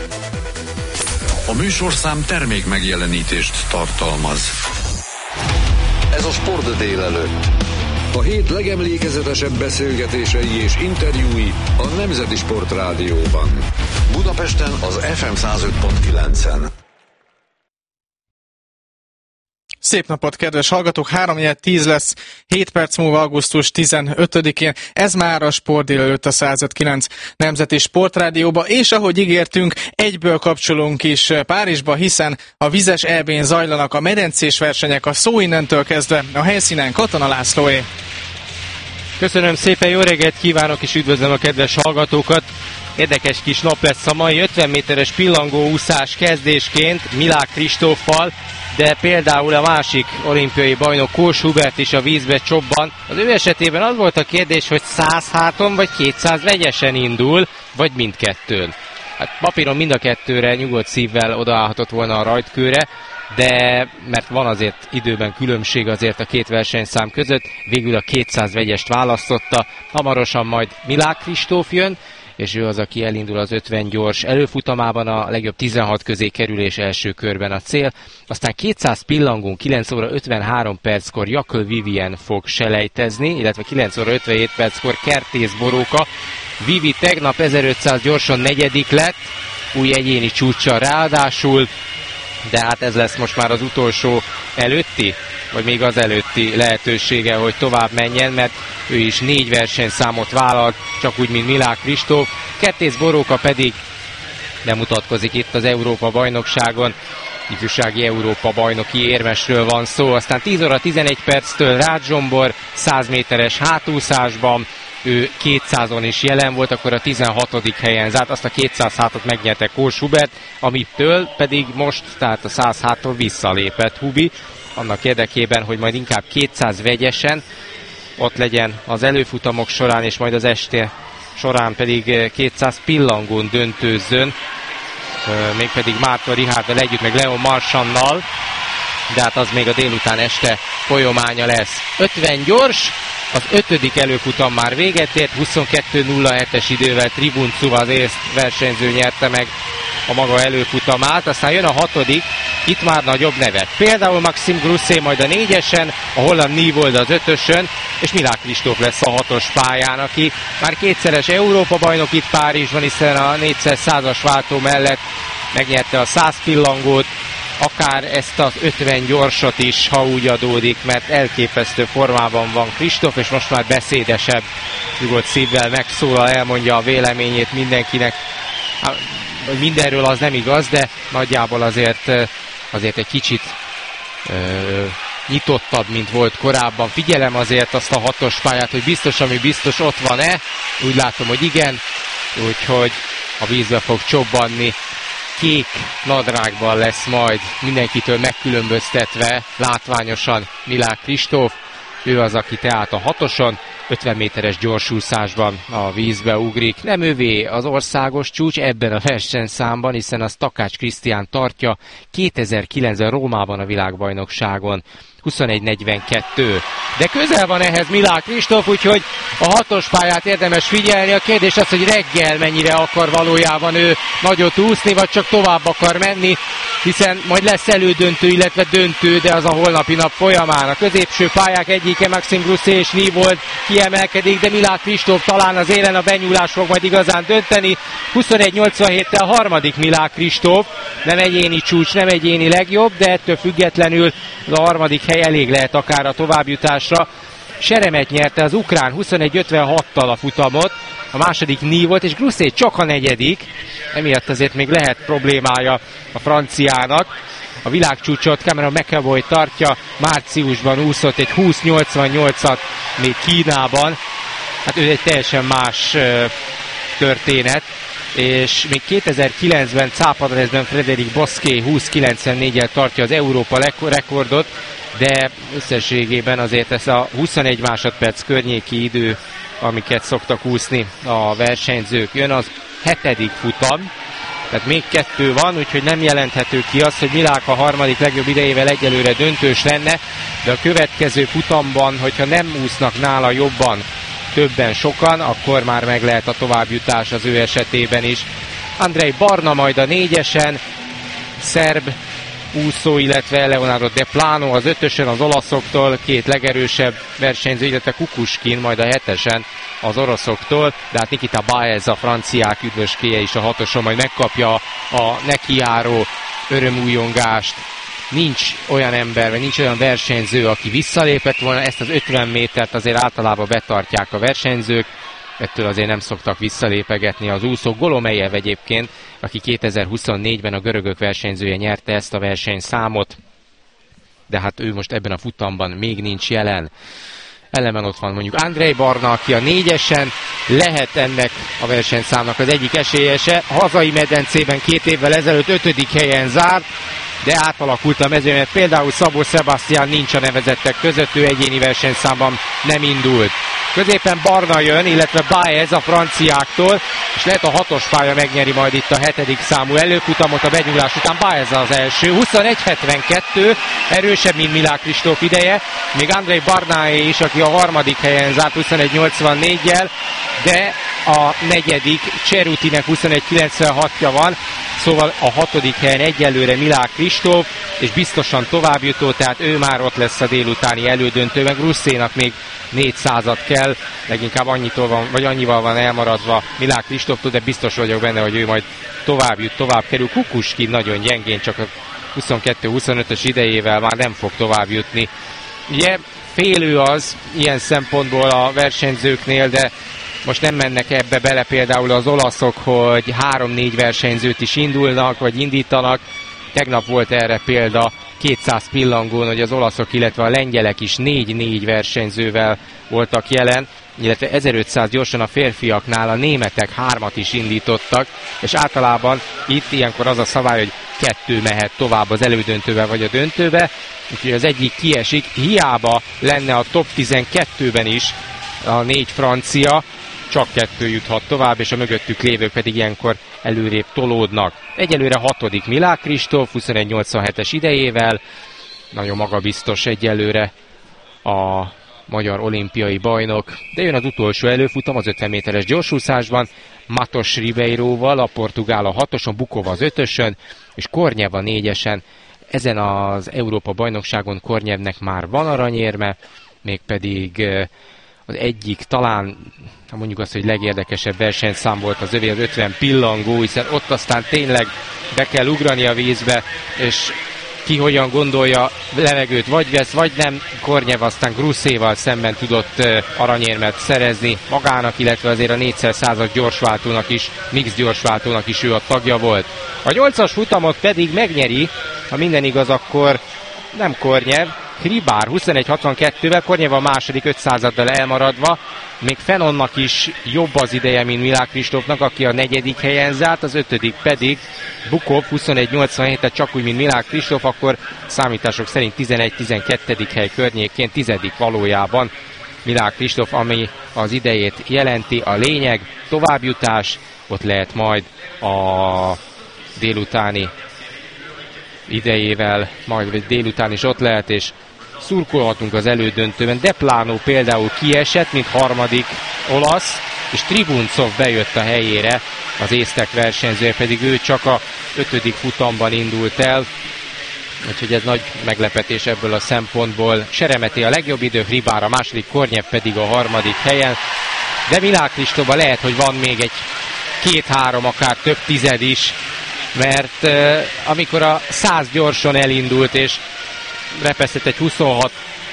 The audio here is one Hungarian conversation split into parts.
A műsorszám termék megjelenítést tartalmaz. Ez a Sport délelőtt. A hét legemlékezetesebb beszélgetései és interjúi a Nemzeti Sport Rádióban. Budapesten az FM 105.9-en. Szép napot, kedves hallgatók! 3:10 lesz, 7 perc múlva augusztus 15-én. Ez már a Sport délelőtt a 105.9 Nemzeti Sportrádióba, és ahogy ígértünk, egyből kapcsolunk is Párizsba, hiszen a vizes EB-n zajlanak a medencés versenyek, a szó innentől kezdve a helyszínen Katona Lászlóé. Köszönöm szépen, jó reggelt kívánok, és üdvözlöm a kedves hallgatókat! Érdekes kis nap lesz a mai 50 méteres pillangóúszás kezdésként Milák Kristóffal, de például a másik olimpiai bajnok Kós Hubert is a vízbe csobban. Az ő esetében az volt a kérdés, hogy 100 háton vagy 200 vegyesen indul, vagy mindkettőn. Hát papíron mind a kettőre nyugodt szívvel odaállhatott volna a rajtkőre, de mert van azért időben különbség azért a két versenyszám között, végül a 200 vegyest választotta, hamarosan majd Milák Kristóf jön, és ő az, aki elindul az 50 gyors előfutamában, a legjobb 16 közé kerülés első körben a cél. Aztán 200 pillangón 9 óra 53 perckor Jaköl Vivien fog selejtezni, illetve 9 óra 57 perckor Kertész Boróka. Vivi tegnap 1500 gyorsan negyedik lett, új egyéni csúccsal ráadásul, de hát ez lesz most már az utolsó előtti, vagy még az előtti lehetősége, hogy tovább menjen, mert ő is 4 versenyszámot vállalt, csak úgy, mint Milák Kristóf. Kertész Boróka pedig bemutatkozik itt az Európa-bajnokságon, ifjúsági Európa-bajnoki érmesről van szó. Aztán 10 óra 11 perctől Rácz Zsombor 100 méteres hátúszásban, ő 200-on is jelen volt, akkor a 16. helyen zárt, azt a 200 hátot megnyerte Kós Hubert, amitől pedig most, tehát a 100 háttól visszalépett Hubi, annak érdekében, hogy majd inkább 200 vegyesen ott legyen az előfutamok során, és majd az este során pedig 200 pillangón döntőzzön, mégpedig Márton Richárddal együtt, meg Leon Marchannal, de hát az még a délután este folyamánya lesz. 50 gyors, az 5. előfutam már véget ért, 22:07-es idővel Tribun Cuva, az észt versenyző nyerte meg a maga előfutamát, aztán jön a 6., itt már nagyobb nevek. Például Maxime Grousset majd a 4-esen, a holland Nijvold az 5-ösön, és Milák Kristóf lesz a 6-os pályán, aki már 2-szeres Európa-bajnok itt Párizsban, hiszen a 4x100-as váltó mellett megnyerte a 100 pillangót, akár ezt az 50 gyorsat is, ha úgy adódik, mert elképesztő formában van Kristóf, és most már beszédesebb, nyugodt szívvel megszólal, elmondja a véleményét mindenkinek. Mindenről az nem igaz, de nagyjából azért egy kicsit nyitottabb, mint volt korábban. Figyelem azért azt a 6-os pályát, hogy biztos, ami biztos, ott van-e. Úgy látom, hogy igen, úgyhogy a vízbe fog csobbanni. Kék nadrágban lesz majd mindenkitől megkülönböztetve látványosan Milák Kristóf. Ő az, aki tehát a 6-oson 50 méteres gyorsúszásban a vízbe ugrik. Nem övé az országos csúcs ebben a versenyszámban, hiszen az Takács Krisztián tartja 2009-ben Rómában a világbajnokságon. 21:42. De közel van ehhez Milák Kristóf, úgyhogy a 6-os pályát érdemes figyelni. A kérdés az, hogy reggel mennyire akar valójában ő nagyot úszni, vagy csak tovább akar menni, hiszen majd lesz elődöntő, illetve döntő, de az a holnapi nap folyamán. A középső pályák egyike, Maxime Grousset és Nijvold kiemelkedik, de Milák Kristóf talán az élen, a benyúlás fog majd igazán dönteni. 21:87-tel harmadik Milák Kristóf, nem egyéni csúcs, nem egyéni legjobb, de ettől függetlenül a harmadik hely elég lehet akár a továbbjutásra. Seremet nyerte az ukrán 21:56-tal a futamot, a második Nijvold, és Grousset csak a negyedik, emiatt azért még lehet problémája a franciának. A világcsúcsot Cameron McAvoy tartja, márciusban úszott egy 20:88-at még Kínában, hát ő egy teljesen más történet, és még 2009-ben Cápadrezben Frédéric Bosquet 20:94-el tartja az Európa rekordot, de összességében azért ez a 21 másodperc környéki idő, amiket szoktak úszni a versenyzők. Jön az 7. futam, tehát még 2 van, úgyhogy nem jelenthető ki az, hogy Milák a harmadik legjobb idejével egyelőre döntős lenne, de a következő futamban, hogyha nem úsznak nála jobban többen sokan, akkor már meg lehet a továbbjutás az ő esetében is. Andrej Barna majd a 4-esen, szerb úszó, illetve Leonardo De Plano az 5-ösön az olaszoktól, két legerősebb versenyző, illetve Kukushkin majd a 7-esen az oroszoktól, de hát Nikita Baez, a franciák üdvöskéje is a 6-oson majd megkapja a nekijáró örömújongást. Nincs olyan ember, vagy nincs olyan versenyző, aki visszalépett volna, ezt az 50 métert azért általában betartják a versenyzők, ettől azért nem szoktak visszalépegetni az úszók. Golomejev egyébként, aki 2024-ben a görögök versenyzője, nyerte ezt a versenyszámot, de hát ő most ebben a futamban még nincs jelen. Ellenben ott van mondjuk Andrej Barna, aki a 4-esen lehet ennek a versenyszámnak az egyik esélyese. Hazai medencében 2 évvel ezelőtt 5. helyen zárt, de átalakult a mező, mert például Szabó Sebastian nincs a nevezettek között, ő egyéni versenyszámban nem indult. Középen Barna jön, illetve Baez a franciáktól, és lehet a 6-os pálya megnyeri majd itt a 7. számú előfutamot a benyúlás után. Baez az első, 21.72, erősebb, mint Milák Kristóf ideje, még Andrej Barnáé is, aki a 3. helyen zárt 21.84-jel, de a 4. Cerutinek 21.96-ja van, szóval a 6. helyen egyelőre Milák Kristóf, és biztosan továbbjutó, tehát ő már ott lesz a délutáni elődöntőben. Grusszénak még 400-at kell, leginkább annyival van elmaradva Milák Kristóftól, de biztos vagyok benne, hogy ő majd tovább kerül. Kukushkin nagyon gyengén, csak a 22-25-ös idejével már nem fog tovább jutni. Ugye félő az ilyen szempontból a versenyzőknél, de most nem mennek ebbe bele például az olaszok, hogy 3-4 versenyzőt is indulnak, vagy indítanak. Tegnap volt erre példa 200 pillangón, hogy az olaszok, illetve a lengyelek is 4-4 versenyzővel voltak jelen, illetve 1500 gyorsan a férfiaknál a németek 3-at is indítottak, és általában itt ilyenkor az a szabály, hogy 2 mehet tovább az elődöntőbe vagy a döntőbe, úgyhogy az egyik kiesik, hiába lenne a top 12-ben is a 4 francia, csak 2 juthat tovább, és a mögöttük lévők pedig ilyenkor előrébb tolódnak. Egyelőre 6. Milák Kristóf 21.87-es idejével, nagyon magabiztos egyelőre a magyar olimpiai bajnok, de jön az utolsó előfutam az 50 méteres gyorsúszásban, Matos Ribeiróval, a portugál a 6-oson, Bukova az 5-ösön, és Kornyev a 4-esen. Ezen az Európa bajnokságon Kornyevnek már van aranyérme, mégpedig az egyik talán, mondjuk azt, hogy legérdekesebb versenyszám volt az övé, az 50 pillangó, hiszen ott aztán tényleg be kell ugrani a vízbe, és ki hogyan gondolja, levegőt vagy vesz, vagy nem. Kornyev aztán Grusszéval szemben tudott aranyérmet szerezni magának, illetve azért a 4x100-as gyorsváltónak is, mix gyorsváltónak is ő a tagja volt. A 8-as futamot pedig megnyeri, ha minden igaz, akkor nem Kornyev, Hribár 21.62-vel, Kornyev a második 500-addal elmaradva, még Fenonnak is jobb az ideje, mint Milák Kristófnak, aki a 4. helyen zárt, az 5. pedig Bukov 21.87-et, csak úgy, mint Milák Kristóf, akkor számítások szerint 11-12. hely környékén, 10. valójában Milák Kristóf, ami az idejét jelenti. A lényeg továbbjutás, ott lehet majd a délutáni idejével, majd délután is ott lehet, és szurkolhatunk az elődöntőben. De Plano például kiesett, mint 3. olasz, és Tribuncov bejött a helyére, az észtek versenyzője, pedig ő csak a 5. futamban indult el, úgyhogy ez nagy meglepetés ebből a szempontból. Seremeti a legjobb idő, Hribár a második, Kornyev pedig a 3. helyen, de Milák Kristófban lehet, hogy van még egy 2-3, akár több tized is, mert amikor a 100 gyorsan elindult, és repesztett egy 26,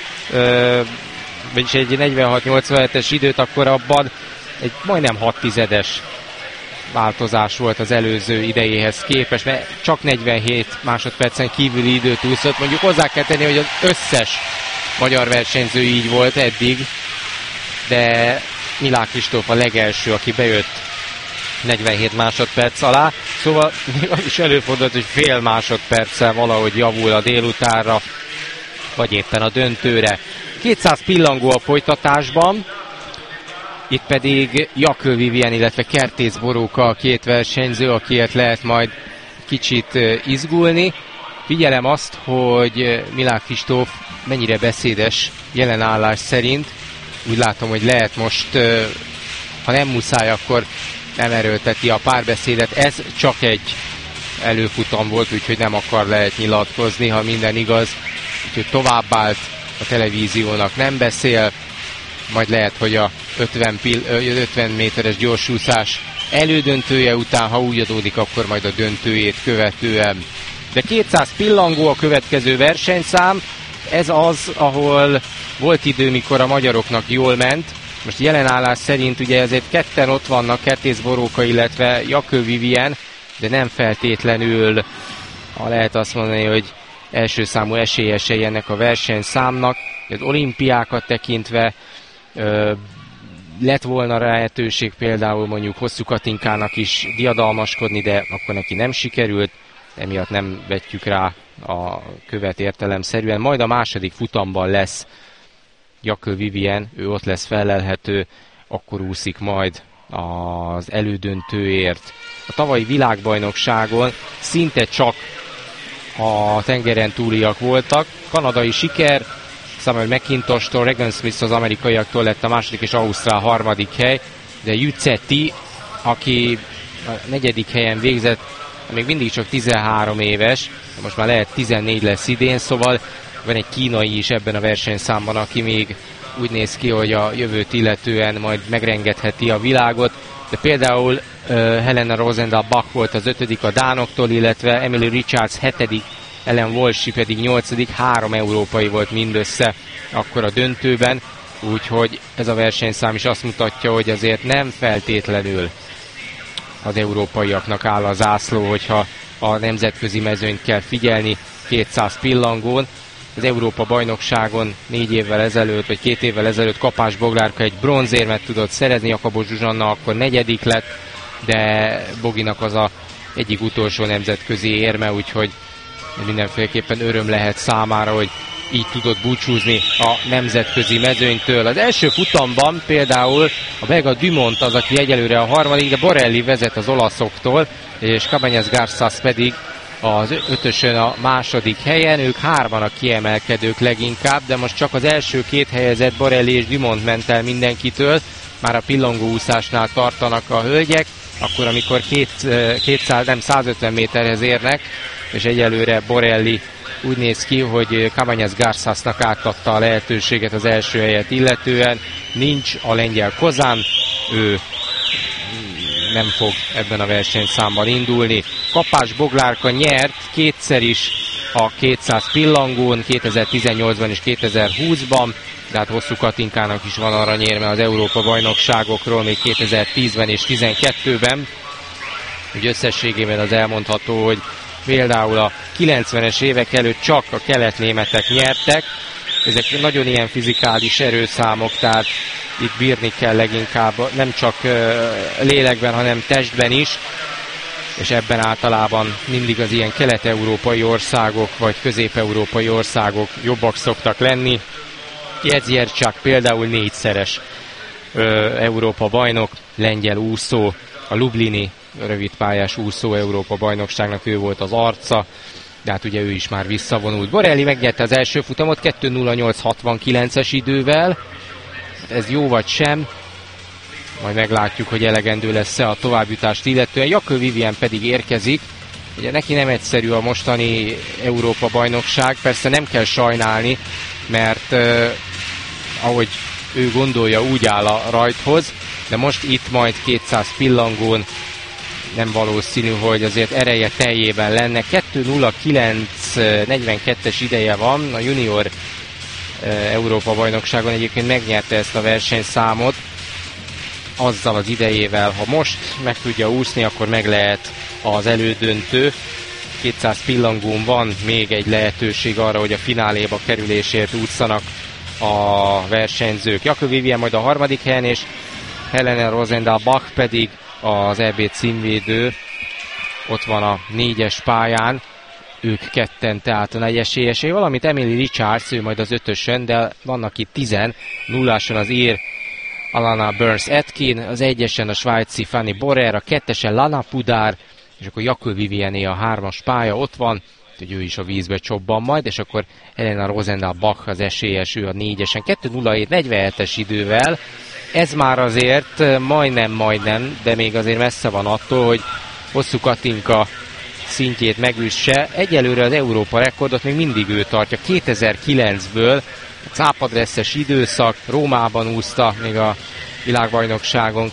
vagyis egy 46-87-es időt, akkor abban egy majdnem 6 tizedes változás volt az előző idejéhez képest, mert csak 47 másodpercen kívüli időt úszott. Mondjuk hozzá kell tenni, hogy az összes magyar versenyző így volt eddig, de Milák Kristóf a legelső, aki bejött 47 másodperc alá, szóval az is előfordult, hogy fél másodperccel valahogy javul a délutánra, vagy éppen a döntőre. 200 pillangó a folytatásban, itt pedig Jakő Vivien, illetve Kertész Boróka a 2 versenyző, akiért lehet majd kicsit izgulni. Figyelem azt, hogy Milák Kristóf mennyire beszédes jelenállás szerint. Úgy látom, hogy lehet most, ha nem muszáj, akkor nem erőlteti a párbeszédet. Ez csak egy előfutam volt, úgyhogy nem akar lehet nyilatkozni, ha minden igaz. Úgyhogy továbbált, a televíziónak nem beszél, majd lehet, hogy a 50 méteres gyorsúszás elődöntője után, ha úgy adódik, akkor majd a döntőjét követően. De 200 pillangó a következő versenyszám, ez az, ahol volt idő, mikor a magyaroknak jól ment. Most jelen állás szerint ugye ezért ketten ott vannak, Kertész Boróka, illetve Jakő Vivien, de nem feltétlenül, ha lehet azt mondani, hogy első számú esélyesei ennek a versenyszámnak. Az olimpiákat tekintve lett volna lehetőség például mondjuk Hosszú Katinkának is diadalmaskodni, de akkor neki nem sikerült, emiatt nem vetjük rá a követ értelemszerűen. Majd a második futamban lesz Jakő Vivien, ő ott lesz felelhető, akkor úszik majd az elődöntőért. A tavalyi világbajnokságon szinte csak a tengeren túliak voltak. Kanadai siker, Samuel McIntosh-tól, Regan Smith az amerikaiaktól lett a második és Ausztrál harmadik hely, de Juzetti, aki a negyedik helyen végzett, még mindig csak 13 éves, most már lehet 14 lesz idén, szóval van egy kínai is ebben a versenyszámban, aki még úgy néz ki, hogy a jövőt illetően majd megrengetheti a világot, de például Helena Rosendahl-Bach volt az 5. a dánoktól, illetve Emily Richards 7., Ellen Walsh pedig 8., 3 európai volt mindössze akkor a döntőben, úgyhogy ez a versenyszám is azt mutatja, hogy azért nem feltétlenül az európaiaknak áll a zászló, hogyha a nemzetközi mezőnyt kell figyelni 200 pillangón. Az Európa-bajnokságon 4 évvel ezelőtt, vagy 2 évvel ezelőtt Kapás Boglárka egy bronzérmet tudott szerezni, Jakabos Zsuzsanna akkor 4. lett, de Boginak az a egyik utolsó nemzetközi érme, úgyhogy mindenféleképpen öröm lehet számára, hogy így tudott búcsúzni a nemzetközi mezőnytől. Az első futamban például a belga Dumont az, aki egyelőre a harmadik, de Borelli vezet az olaszoktól, és Cabanyes Garças pedig az 5-ösön a második helyen. Ők 3-an a kiemelkedők leginkább, de most csak az első 2 helyezett Borelli és Dumont ment el mindenkitől. Már a pillangóúszásnál tartanak a hölgyek, akkor amikor 150 méterhez érnek, és egyelőre Borelli úgy néz ki, hogy Cabanyes Garçasnak átadta a lehetőséget az első helyet illetően. Nincs a lengyel Kozán, ő nem fog ebben a versenyszámban indulni. Kapás Boglárka nyert kétszer is a 200 pillangón, 2018-ban és 2020-ban, de hát Hosszú Katinkának is van aranyérme az Európa-bajnokságokról, még 2010-ben és 2012-ben. Úgy összességében az elmondható, hogy például a 90-es évek előtt csak a keletnémetek nyertek. Ezek nagyon ilyen fizikális erőszámok, tehát itt bírni kell leginkább nem csak lélekben, hanem testben is, és ebben általában mindig az ilyen kelet-európai országok, vagy közép-európai országok jobbak szoktak lenni. Jezierczak például 4-szeres Európa bajnok, lengyel úszó, a lublini rövidpályás úszó Európa bajnokságnak ő volt az arca, de hát ugye ő is már visszavonult. Borelli megnyerte az első futamot 2:08:69-es idővel, ez jó vagy sem, majd meglátjuk, hogy elegendő lesz-e a továbbjutást illetően. Jakő Vivien pedig érkezik, ugye neki nem egyszerű a mostani Európa bajnokság, persze nem kell sajnálni, mert ahogy ő gondolja, úgy áll a rajthoz, de most itt majd 200 pillangón nem valószínű, hogy azért ereje teljében lenne. 2:09:42-es ideje van, a junior Európa bajnokságon egyébként megnyerte ezt a versenyszámot azzal az idejével. Ha most meg tudja úszni, akkor meg lehet az elődöntő. 200 pillangón van még egy lehetőség arra, hogy a fináléba kerülésért ússzanak a versenyzők. Jakő Vivien majd a harmadik helyen, és Helena Rosendahl-Bach pedig az EB címvédő, ott van a 4-es pályán, ők ketten tehát a nagy esélyesé, valamint Emily Richards, ő majd az 5-ösön, de vannak itt 10, 0-áson az ír Alana Burns-Etkin, az 1-esen a svájci Fanny Borer, a 2-esen Lana Pudár, és akkor Jakő Viviené a 3-as pálya ott van, hogy ő is a vízbe csobban majd, és akkor Helena Rosendahl-Bach az esélyes, ő a 4-esen, 2:07:47-es idővel, ez már azért majdnem, de még azért messze van attól, hogy Hosszú Katinka szintjét megüsse. Egyelőre az Európa rekordot még mindig ő tartja. 2009-ből a cápadresszes időszak, Rómában úszta még a világbajnokságon,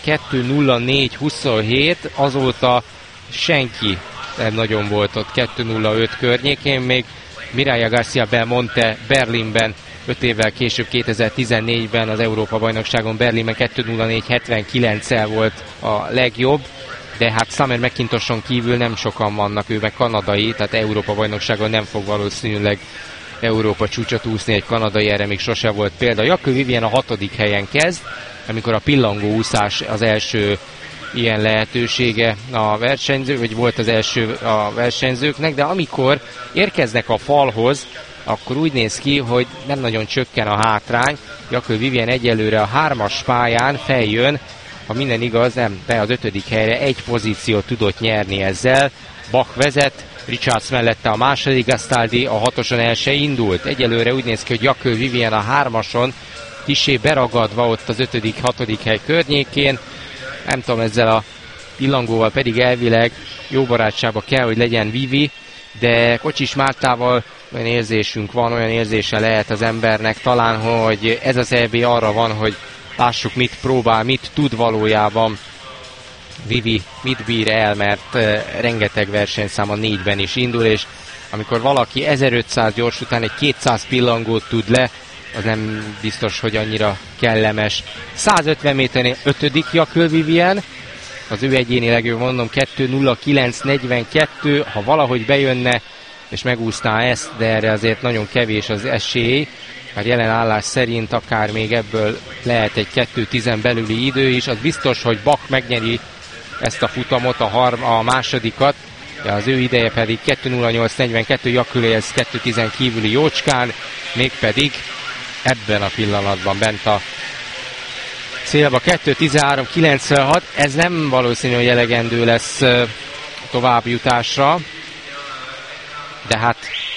2.04.27, azóta senki nem nagyon volt ott 2.05 környékén, még Mireia Garcia Belmonte Berlinben 5 évvel később 2014-ben az Európa-bajnokságon Berlinben 2.04.79-el volt a legjobb, de hát Summer McIntoshon kívül nem sokan vannak, ő meg kanadai, tehát Európa-bajnokságon nem fog valószínűleg Európa csúcsot úszni, egy kanadai, erre még sose volt példa. Jakob Vivien a 6. helyen kezd, amikor a pillangó úszás az első ilyen lehetősége a versenyző, vagy volt az első a versenyzőknek, de amikor érkeznek a falhoz, akkor úgy néz ki, hogy nem nagyon csökken a hátrány. Jakob Vivien egyelőre a 3-as pályán feljön, ha minden igaz, nem, de az 5. helyre egy pozíciót tudott nyerni ezzel. Bach vezet, Richards mellette a második, Gastaldi a 6-oson el se indult. Egyelőre úgy néz ki, hogy Jakob Vivien a 3-ason kissé beragadva ott az 5.-6. hely környékén. Nem tudom, ezzel a pillangóval pedig elvileg jó barátságban kell, hogy legyen Vivi, de Kocsis Mártával olyan érzésünk van, olyan érzése lehet az embernek talán, hogy ez az EB arra van, hogy lássuk, mit próbál, mit tud valójában Vivi, mit bír el, mert rengeteg versenyszám a 4-ben is indul, és amikor valaki 1500 gyors után egy 200 pillangót tud le, az nem biztos, hogy annyira kellemes. 150 méternél 5. Jakob Vivien, az ő egyéni legjobb, mondom, 2.09.42, ha valahogy bejönne és megúszná ezt, de erre azért nagyon kevés az esély, mert jelen állás szerint akár még ebből lehet egy 2.10 belüli idő is, az biztos, hogy Bach megnyeri ezt a futamot, a másodikat, de az ő ideje pedig 2.08.42, Jakulész 2.10 kívüli jócskán, mégpedig ebben a pillanatban bent a célba 2.13.96, ez nem valószínű, hogy elegendő lesz továbbjutásra, de hát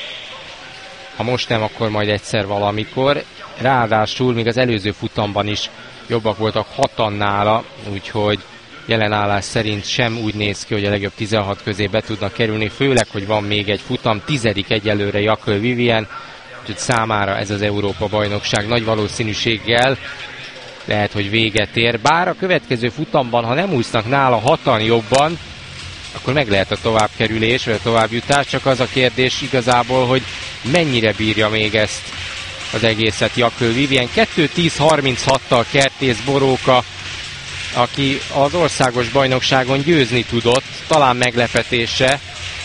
ha most nem, akkor majd egyszer valamikor. Ráadásul még az előző futamban is jobbak voltak 6-an nála, úgyhogy jelen állás szerint sem úgy néz ki, hogy a legjobb 16 közé be tudnak kerülni, főleg, hogy van még egy futam, 10. egyelőre Jakob Vivien, úgyhogy számára ez az Európa-bajnokság nagy valószínűséggel lehet, hogy véget ér. Bár a következő futamban, ha nem úsznak nála 6-an jobban, akkor meg lehet a továbbkerülés, vagy a továbbjutás, csak az a kérdés igazából, hogy mennyire bírja még ezt az egészet Jakob Vivien. 2.10.36-tal Kertész Boróka, aki az országos bajnokságon győzni tudott, talán meglepetése,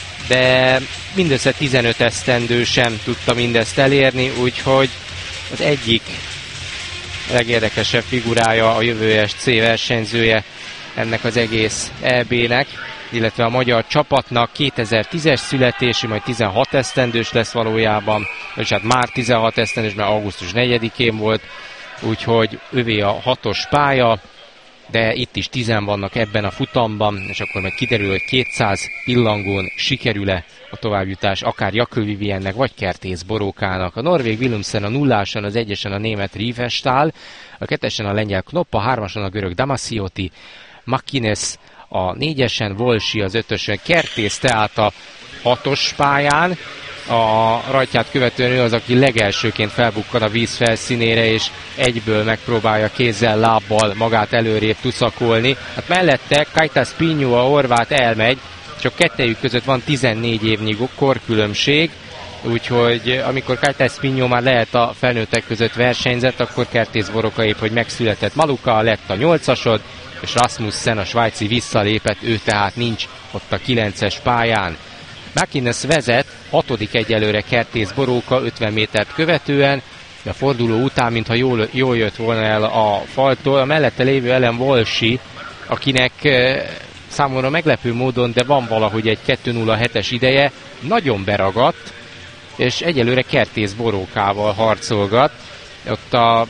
de mindössze 15 esztendő sem tudta mindezt elérni, úgyhogy az egyik legérdekesebb figurája, a jövő SC versenyzője ennek az egész EB-nek, illetve a magyar csapatnak. 2010-es születésű, majd 16 esztendős lesz valójában, és hát már 16 esztendős, mert augusztus 4-én volt, úgyhogy övé a 6-os pálya, de itt is 10 vannak ebben a futamban, és akkor meg kiderül, hogy 200 pillangón sikerül-e a továbbjutás akár Jakob Viviennek, vagy Kertész Borókának. A norvég Willumsen a 0-áson, az 1-esen a német Riefenstahl, a 2-esen a lengyel Knopp, a 3-ason a görög Damasiotti, Makines a 4-esen, Volsi az 5-ösön, Kertész tehát a 6-os pályán. A rajtját követően ő az, aki legelsőként felbukkan a víz felszínére, és egyből megpróbálja kézzel, lábbal magát előrébb tuszakolni. Hát mellette Kajtas Pinyu, a horvát elmegy, csak kettejük között van 14 évnyi korkülönbség, úgyhogy amikor Kajtas Pinyu már lehet a felnőttek között versenyzett, akkor Kertész Boróka épp, hogy megszületett. Maluka lett a 8-asod, és Rasmussen, a svájci visszalépett, ő tehát nincs ott a 9-es pályán. Makines vezet, 6. egyelőre Kertész Boróka 50 métert követően, de a forduló után, mintha jól jött volna el a faltól, a mellette lévő Ellen Walshi, akinek számomra meglepő módon, de van valahogy egy 2.07-es ideje, nagyon beragadt, és egyelőre Kertész Borókával harcolgat, ott a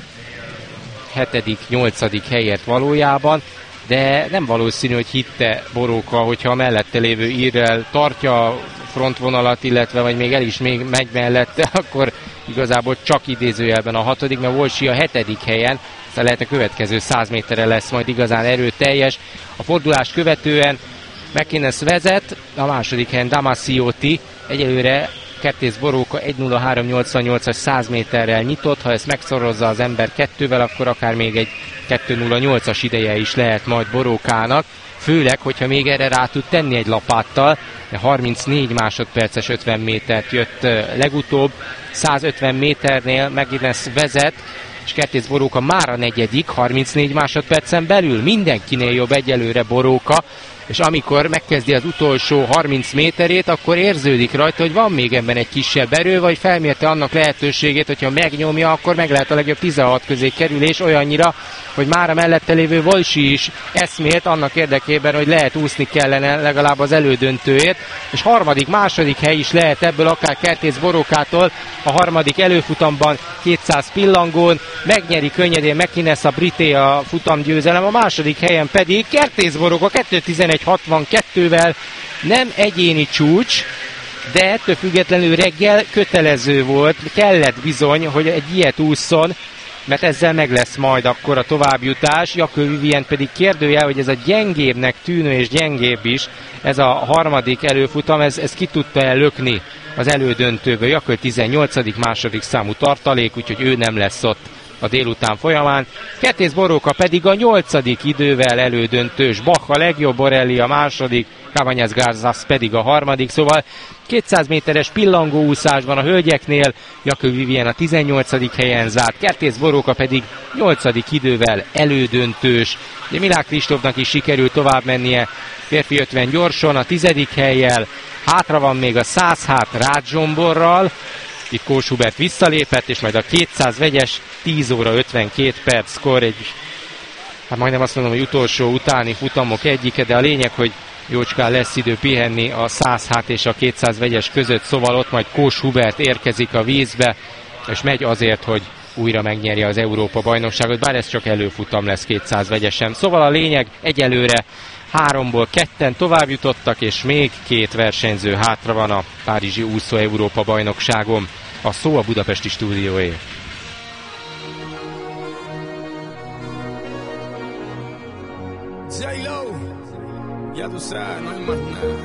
7.-8. helyért valójában, de nem valószínű, hogy hitte Boróka, hogyha a mellette lévő írrel tartja a frontvonalat, illetve vagy még el is még megy mellette, akkor igazából csak idézőjelben a 6., mert Walshi a 7. helyen aztán lehet a következő 100 méterre lesz majd igazán erőteljes. A fordulást követően McInnes vezet, a második helyen Damasiotti, egyelőre Kertész Boróka 1:03.88-as 100 méterrel nyitott, ha ezt megszorozza az ember 2-vel, akkor akár még egy 2:08-as ideje is lehet majd Borókának, főleg, hogyha még erre rá tud tenni egy lapáttal, 34 másodperces 50 métert jött legutóbb, 150 méternél McInnes vezet, és Kertész Boróka már a negyedik, 34 másodpercen belül, mindenkinél jobb egyelőre Boróka, és amikor megkezdi az utolsó 30 méterét, akkor érződik rajta, hogy van még ebben egy kisebb erő, vagy felmérte annak lehetőségét, hogyha megnyomja, akkor meg lehet a legjobb 16 közé kerülés, olyannyira, hogy már a mellette lévő Volsi is eszmélt annak érdekében, hogy lehet úszni kellene legalább az elődöntőért, és második hely is lehet ebből akár Kertész Borókától, a harmadik előfutamban 200 pillangón, megnyeri könnyedén McInnes a brité a futamgyőzelem, a második helyen pedig Kertész Boróka 2:11.62-vel, nem egyéni csúcs, de ettől függetlenül reggel kötelező volt, kellett bizony, hogy egy ilyet ússzon, mert ezzel meg lesz majd akkor a továbbjutás. Jakő Vivien pedig kérdőjel, hogy ez a gyengébbnek tűnő és gyengébb is, ez a harmadik előfutam, ez ki tudta lökni az elődöntőből. Jakő 18. második számú tartalék, úgyhogy ő nem lesz ott a délután folyamán. Kertész Boróka pedig a 8. idővel elődöntős, Bach a legjobb, Borelli a második, Cabañas Garzas pedig a harmadik, szóval 200 méteres pillangóúszásban a hölgyeknél Jakő Vivien a 18. helyen zárt, Kertész Boróka pedig 8. idővel elődöntős. De Milák Kristófnak is sikerült tovább mennie férfi 50 gyorsan a 10. hellyel, hátra van még a 100 Rácz Zsomborral, itt Kós Hubert visszalépett, és majd a 200 vegyes 10 óra 52 perckor egy, hát majdnem azt mondom, hogy utolsó utáni futamok egyike, de a lényeg, hogy jócskán lesz idő pihenni a 100 és a 200 vegyes között, szóval ott majd Kós Hubert érkezik a vízbe, és megy azért, hogy újra megnyerje az Európa-bajnokságot, bár ez csak előfutam lesz 200 vegyesen. Szóval a lényeg, egyelőre 3-ból 2-en tovább jutottak, és még 2 versenyző hátra van a Párizsi úszó Európa-bajnokságon. A szó a budapesti stúdióé. J-Lo, ya tú sabes, no hay más nada.